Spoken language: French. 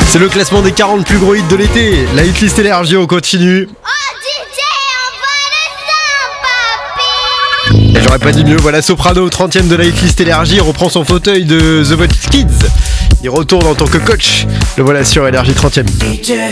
C'est le classement des 40 plus gros hits de l'été. La hitlist énergie, on continue. Et j'aurais pas dit mieux, voilà Soprano, 30ème de la hitlist énergie, reprend son fauteuil de The Voice Kids. Il retourne en tant que coach. Le voilà sur énergie 30ème.